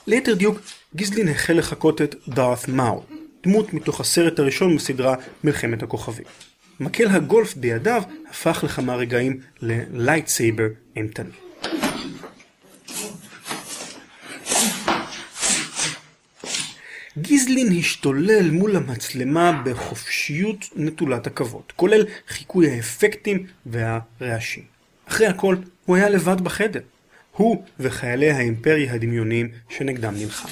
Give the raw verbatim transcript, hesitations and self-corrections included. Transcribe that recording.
ליתר דיוק, גיזלין החל לחקות את דארת מאול, דמות מתוך הסרט הראשון בסדרה מלחמת הכוכבים. מקל הגולף בידיו הפך לכמה רגעים ללייטסייבר אימתני. גיזלין השתולל מול המצלמה בחופשיות נטולת עכבות, כולל חיקוי האפקטים והרעשים. אחרי הכל, הוא היה לבד בחדר. הוא וחיילי האימפריה הדמיוניים שנגדם נלחם.